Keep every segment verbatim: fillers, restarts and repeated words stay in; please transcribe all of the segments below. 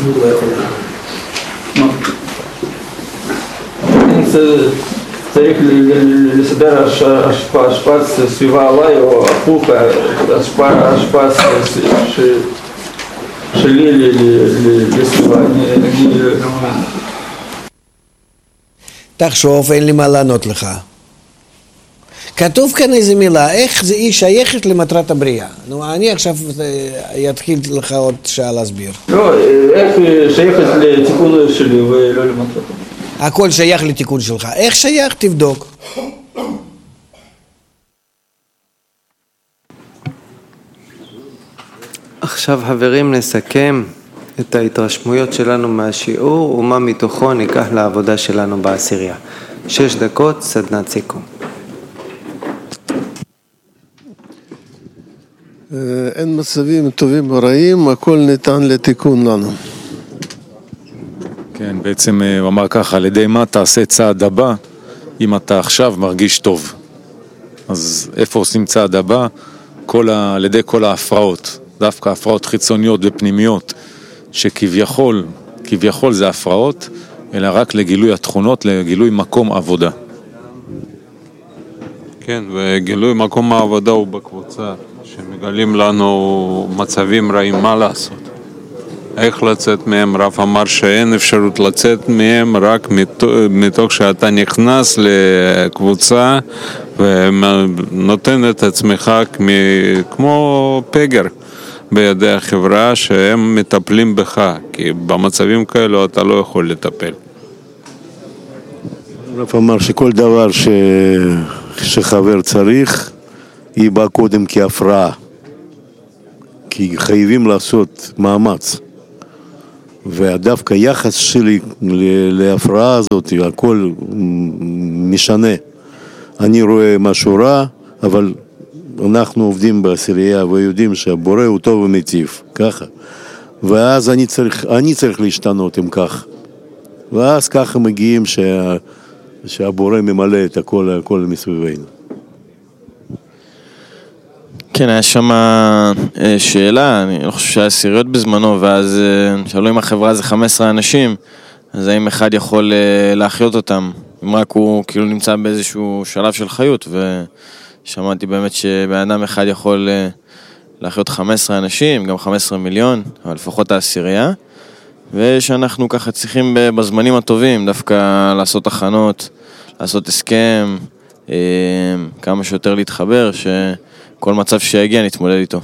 צריך לסדר השפעה סביבה עליי או הפוך, השפעה שלי לסביבה. תחשוב, אין לי מה לענות לך. כתוב כאן איזה מילה, איך זה היא שייכת למטרת הבריאה. נו, אני עכשיו אתחיל לך עוד שעה להסביר. לא, איך שייכת לתיקון שלי ולא למטרת הבריאה. הכל שייך לתיקון שלך. איך שייך? תבדוק. עכשיו חברים נסכם את ההתרשמויות שלנו מהשיעור ומה מתוכו ניקח לעבודה שלנו בעשירייה. שש דקות, סדנת סיכום. אין מצבים טובים ורעים, הכל ניתן לתיקון לנו. כן, בעצם הוא אמר ככה, על ידי מה תעשה צעד הבא אם אתה עכשיו מרגיש טוב. אז איפה עושים צעד הבא? כל ה... על ידי כל ההפרעות, דווקא הפרעות חיצוניות ופנימיות, שכביכול, כביכול זה הפרעות, אלא רק לגילוי התכונות, לגילוי מקום עבודה. כן, וגילוי מקום העבודה הוא בקבוצה, שמגלים לנו מצבים רעים מה לעשות. איך לצאת מהם? רב אמר שאין אפשרות לצאת מהם רק מתוך שאתה נכנס לקבוצה ונותן את עצמך כמו פגר בידי החברה שהם מטפלים בך, כי במצבים כאלו אתה לא יכול לטפל. רב אמר שכל דבר ש... שחבר צריך היא באה קודם כהפרעה, כי חייבים לעשות מאמץ. ודווקא יחס שלי להפרעה הזאת, הכל משנה. אני רואה משהו רע, אבל אנחנו עובדים בעשירייה ויודעים שהבורא הוא טוב ומטיב, ככה. ואז אני צריך, אני צריך להשתנות עם כך. ואז ככה מגיעים שה, שהבורא ממלא את הכל, הכל מסביבנו. כן, היה שם שאלה, אני לא חושב שהיה סיריות בזמנו, ואז שאלו אם החברה זה חמישה עשר אנשים, אז האם אחד יכול להחיות אותם, אם רק הוא כאילו נמצא באיזשהו שלב של חיות, ושמעתי באמת שבן אדם אחד יכול להחיות חמישה עשר אנשים, גם חמישה עשר מיליון, אבל לפחות העשירייה, ושאנחנו ככה צריכים בזמנים הטובים, דווקא לעשות הכנות, לעשות הסכם, כמה שיותר להתחבר, ש... כל מצב שיגיע נתמודד איתו.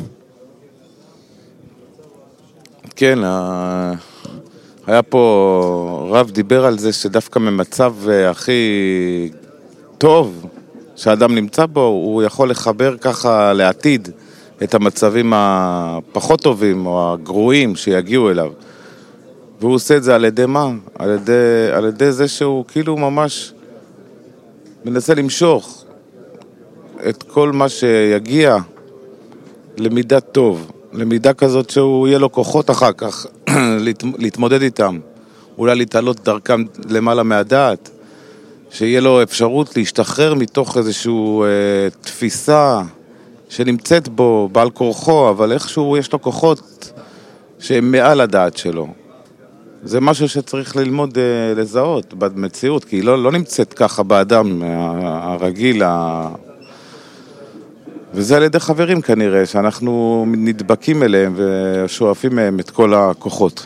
כן, היה פה, רב דיבר על זה שדווקא ממצב הכי טוב שהאדם נמצא בו, הוא יכול לחבר ככה לעתיד את המצבים הפחות טובים או הגרועים שיגיעו אליו. והוא עושה את זה על ידי מה? על ידי, על ידי זה שהוא כאילו ממש מנסה למשוך את כל מה שיגיע למידה טוב, למידה כזאת שהוא יהיה לו כוחות אחר כך להתמודד איתם, אולי להתעלות דרכם למעלה מהדעת, שיהיה לו אפשרות להשתחרר מתוך איזושהי אה, תפיסה שנמצאת בו בעל כורחו, אבל איכשהו יש לו כוחות שהם מעל הדעת שלו. זה משהו שצריך ללמוד אה, לזהות במציאות, כי היא לא, לא נמצאת ככה באדם הרגיל, ה... וזה על ידי חברים כנראה, שאנחנו נדבקים אליהם ושואפים מהם את כל הכוחות.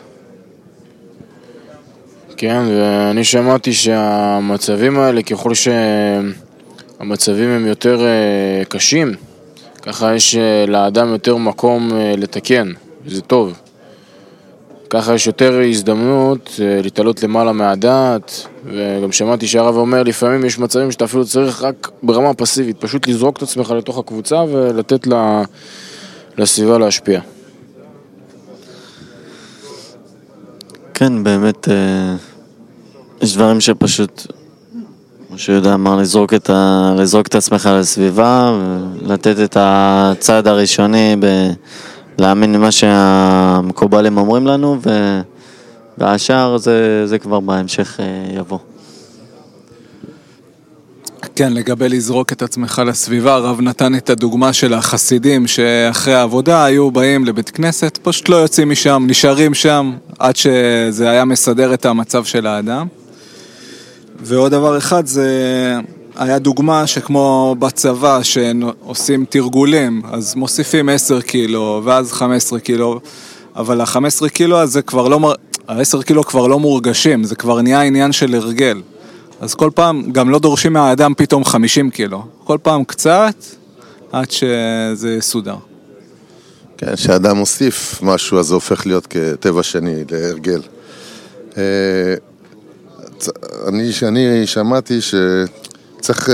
כן, ואני שמעתי שהמצבים האלה, ככל שהמצבים הם יותר קשים, ככה יש לאדם יותר מקום לתקן, וזה טוב. ככה יש יותר הזדמנות להתעלות למעלה מהדעת, וגם שמעתי שהרב אומר, לפעמים יש מצבים שאתה אפילו צריך רק ברמה פסיבית, פשוט לזרוק את עצמך לתוך הקבוצה ולתת לסביבה להשפיע. כן, באמת, יש דברים שפשוט, כמו שיודע אמר, לזרוק את, ה, לזרוק את עצמך לסביבה, ולתת את הצעד הראשוני ב... להאמין למה שהמקובלים אומרים לנו, והשאר זה, זה כבר בהמשך יבוא. כן, לגבי לזרוק את עצמך לסביבה, הרב נתן את הדוגמה של החסידים שאחרי העבודה היו באים לבית כנסת, פשוט לא יוצאים משם, נשארים שם עד שזה היה מסדר את המצב של האדם. ועוד דבר אחד זה היה דוגמה שכמו בצבא שעושים תרגולים, אז מוסיפים עשר קילו ואז חמש עשרה קילו, אבל ה-חמש עשרה קילו הזה כבר לא, ה-עשרה קילו כבר לא מורגשים, זה כבר נהיה עניין של הרגל. אז כל פעם, גם לא דורשים מהאדם פתאום חמישים קילו. כל פעם קצת, עד שזה סודר. כן, כשאדם מוסיף משהו, אז זה הופך להיות כטבע שני, להרגל. אני, אני שמעתי שצריך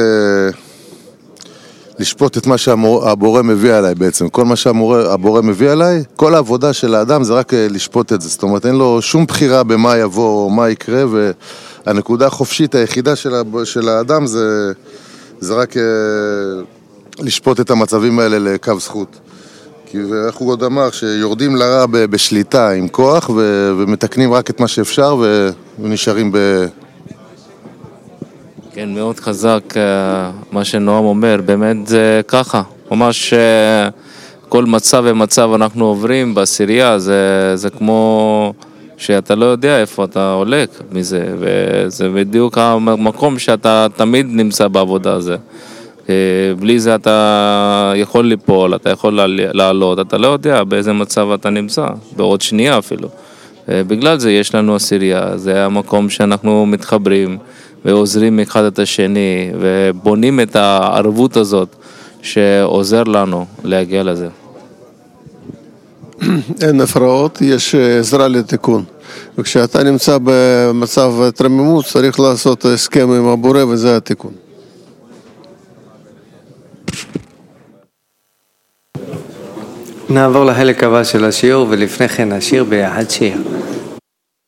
לשפוט את מה שהבורא מביא עליי בעצם. כל מה שהבורא מביא עליי, כל העבודה של האדם זה רק לשפוט את זה. זאת אומרת, אין לו שום בחירה במה יבוא או מה יקרה, והנקודה החופשית היחידה של, של האדם זה, זה רק לשפוט את המצבים האלה לקו זכות. כי איך הוא עוד אמר, שיורדים לרע בשליטה עם כוח ו, ומתקנים רק את מה שאפשר ונשארים ב... כן, מאוד חזק מה שנועם אומר, באמת זה ככה, ממש כל מצב ומצב אנחנו עוברים בעשירייה, זה, זה כמו שאתה לא יודע איפה אתה הולך מזה, וזה בדיוק המקום שאתה תמיד נמצא בעבודה הזה. בלי זה אתה יכול ליפול, אתה יכול לעלות, אתה לא יודע באיזה מצב אתה נמצא, בעוד שנייה אפילו. בגלל זה יש לנו עשירייה, זה המקום שאנחנו מתחברים ועוזרים אחד את השני ובונים את הערבות הזאת שעוזר לנו להגיע לזה. אין הפרעות, יש עזרה לתיקון. וכשאתה נמצא במצב תרמימות צריך לעשות הסכם עם הבורא וזה התיקון. נעבור לחלק הבא של השיעור ולפני כן נשיר ביחד שיר.